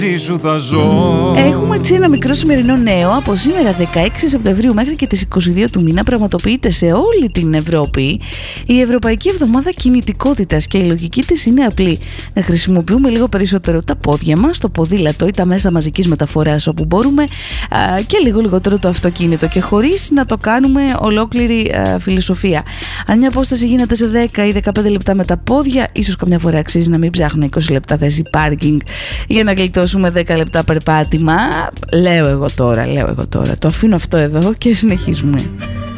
Σου θα ζω. Έχουμε έτσι ένα μικρό σημερινό νέο. Από σήμερα 16 Σεπτεμβρίου μέχρι και τις 22 του μήνα πραγματοποιείται σε όλη την Ευρώπη η Ευρωπαϊκή Εβδομάδα Κινητικότητας και η λογική της είναι απλή. Να χρησιμοποιούμε λίγο περισσότερο τα πόδια μας, το ποδήλατο ή τα μέσα μαζικής μεταφοράς όπου μπορούμε και λίγο λιγότερο το αυτοκίνητο και χωρίς να το κάνουμε ολόκληρη φιλοσοφία. Αν μια απόσταση γίνεται σε 10 ή 15 λεπτά με τα πόδια, ίσως καμιά φορά αξίζει να μην ψάχνουμε 20 λεπτά θέση πάρκινγκ για να γλιτώσουμε 10 λεπτά περπάτημα. Λέω εγώ τώρα. Το αφήνω αυτό εδώ και συνεχίζουμε.